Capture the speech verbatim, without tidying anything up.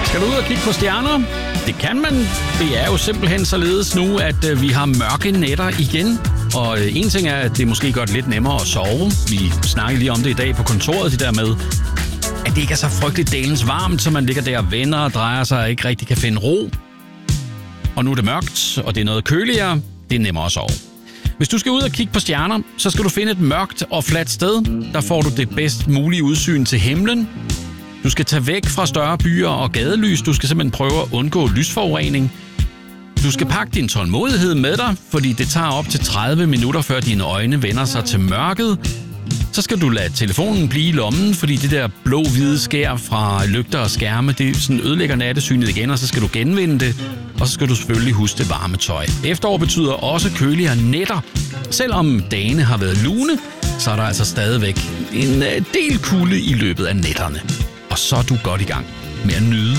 Skal du ud og kigge på stjerner? Det kan man. Det er jo simpelthen således nu, at vi har mørke nætter igen. Og en ting er, at det måske gør det lidt nemmere at sove. Vi snakker lige om det i dag på kontoret, det der med, at det ikke er så frygteligt dalens varmt, så man ligger der og vender og drejer sig og ikke rigtig kan finde ro. Og nu er det mørkt, og det er noget køligere. Det er nemmere at sove. Hvis du skal ud og kigge på stjerner, så skal du finde et mørkt og fladt sted. Der får du det bedst mulige udsyn til himlen. Du skal tage væk fra større byer og gadelys. Du skal simpelthen prøve at undgå lysforurening. Du skal pakke din tålmodighed med dig, fordi det tager op til tredive minutter, før dine øjne vender sig til mørket. Så skal du lade telefonen blive i lommen, fordi det der blå-hvide skær fra lygter og skærme, det sådan ødelægger nattesynet igen, og så skal du genvinde det. Og så skal du selvfølgelig huske det varme tøj. Efterår betyder også køligere nætter. Selvom dagene har været lune, så er der altså stadigvæk en del kulde i løbet af nætterne. Og så er du godt i gang med at nyde